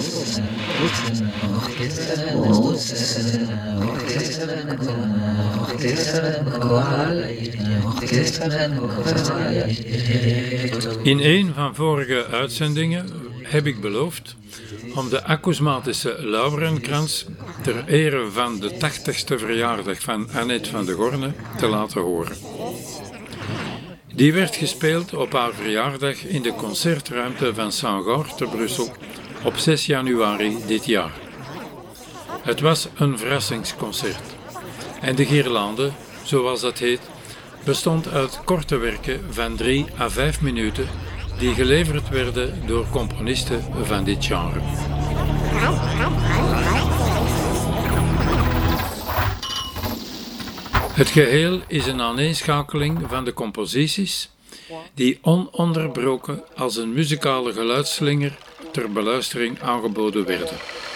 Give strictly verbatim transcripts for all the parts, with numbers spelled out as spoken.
In een van vorige uitzendingen heb ik beloofd om de akoesmatische Lauwerenkrans ter ere van de tachtigste verjaardag van Annette van de Gorne te laten horen. Die werd gespeeld op haar verjaardag in de concertruimte van Saint-Goar te Brussel op zes januari dit jaar. Het was een verrassingsconcert en de guirlande, zoals dat heet, bestond uit korte werken van drie à vijf minuten die geleverd werden door componisten van dit genre. Het geheel is een aaneenschakeling van de composities die ononderbroken als een muzikale geluidsslinger ter beluistering aangeboden werden.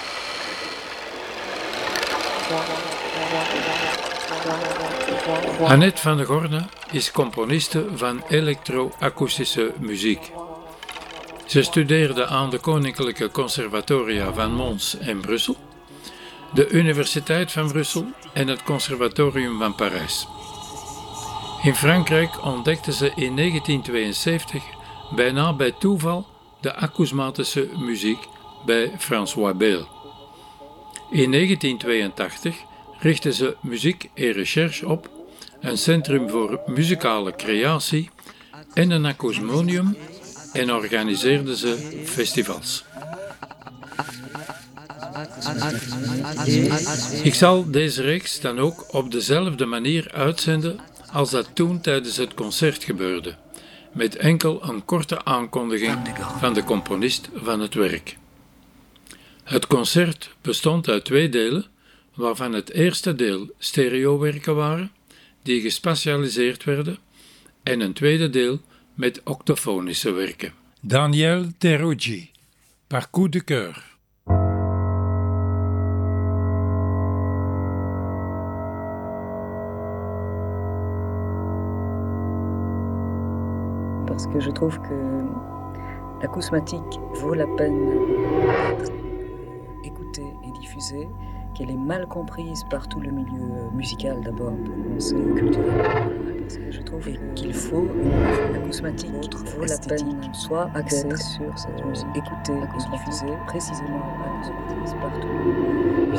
Annette van de Gorne is componiste van elektro-akoestische muziek. Ze studeerde aan de Koninklijke Conservatoria van Mons en Brussel, de Universiteit van Brussel en het Conservatorium van Parijs. In Frankrijk ontdekte ze in negentien tweeënzeventig bijna bij toeval de akoesmatische muziek bij François Beel. In negentien tweeëntachtig richtte ze Muziek et Recherche op, een centrum voor muzikale creatie en een akoesmonium, en organiseerde ze festivals. Ik zal deze reeks dan ook op dezelfde manier uitzenden als dat toen tijdens het concert gebeurde, met enkel een korte aankondiging van de componist van het werk. Het concert bestond uit twee delen, waarvan het eerste deel stereowerken waren, die gespatialiseerd werden, en een tweede deel met octofonische werken. Daniel Teruggi, par coup de cœur. Parce que je trouve que l'acousmatique vaut la peine d'être écoutée et diffusée, qu'elle est mal comprise par tout le milieu musical d'abord, pour commencer, culturel. Parce que je trouve qu'il faut une acousmatique vaut la peine soit axée sur cette musique, écoutée et diffusée précisément par tout le milieu musical.